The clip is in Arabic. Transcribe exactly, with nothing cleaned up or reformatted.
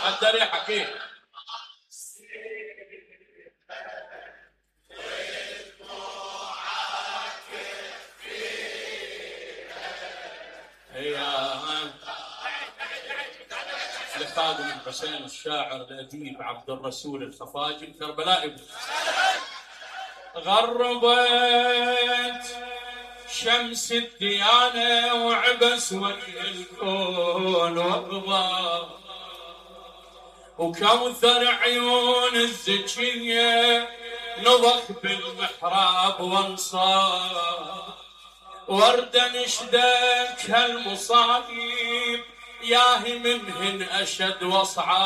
عالدري حكيم. لخادم الحسين الشاعر الأديب عبد الرسول الخفاجي الكربلائي. غربت شمس الديانة وعبس وجه الكون وقضى، وكوثر عيون الزكية نضخ بالمحراب وانصاب، وردا نشدك هالمصايب ياهي منهن أشد واصعب.